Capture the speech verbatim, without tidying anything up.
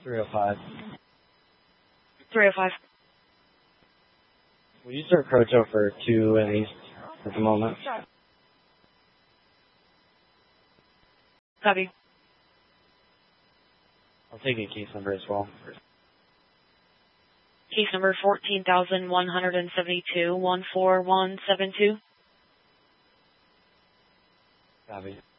three oh five. three oh five. We use our Croto for two and east at the moment. Copy. I'll take a case number as well. Case number fourteen thousand one hundred seventy-two, one four one seven two. Copy.